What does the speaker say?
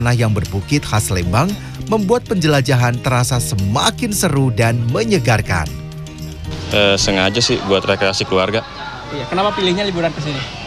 Tanah yang berbukit khas Lembang membuat penjelajahan terasa semakin seru dan menyegarkan. Sengaja sih buat rekreasi keluarga. Iya, kenapa pilihnya liburan ke sini?